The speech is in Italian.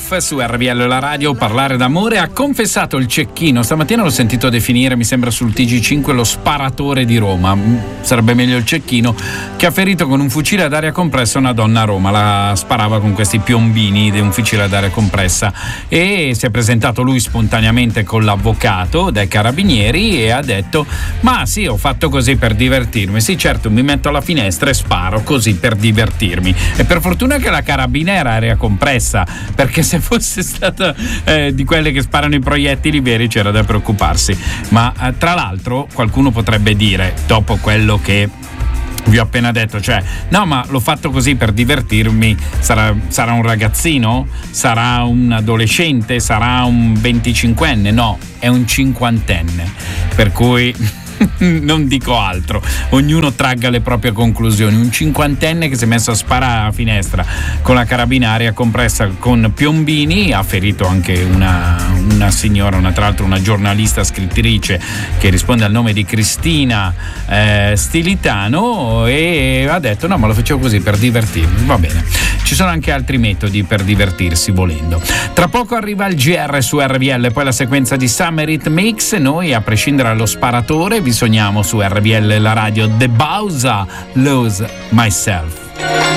Myself su RBL La Radio. Parlare d'amore. Ha confessato il cecchino, stamattina l'ho sentito definire, mi sembra sul TG5, lo sparatore di Roma, sarebbe meglio il cecchino, che ha ferito con un fucile ad aria compressa una donna a Roma. La sparava con questi piombini di un fucile ad aria compressa e si è presentato lui spontaneamente con l'avvocato dai carabinieri e ha detto: ma sì, ho fatto così per divertirmi, sì certo, mi metto alla finestra e sparo così per divertirmi. E per fortuna che la carabina era aria compressa, perché se fosse stata di quelle che sparano i proiettili veri c'era da preoccuparsi. Ma tra l'altro qualcuno potrebbe dire, dopo quello che vi ho appena detto, cioè no, ma l'ho fatto così per divertirmi, sarà un ragazzino, sarà un adolescente, sarà un 25enne? No, è un 50enne, per cui non dico altro, ognuno tragga le proprie conclusioni. Un 50enne che si è messo a sparare alla finestra con la carabina aria compressa con piombini, ha ferito anche una signora, tra l'altro una giornalista scrittrice che risponde al nome di Cristina Stilitano, e ha detto no, ma lo facevo così per divertirmi. Va bene, ci sono anche altri metodi per divertirsi volendo. Tra poco arriva il GR su RBL, poi la sequenza di Summer Hit Mix. Noi, a prescindere dallo sparatore, vi sogniamo su RBL La Radio. The Bowser, Lose Myself.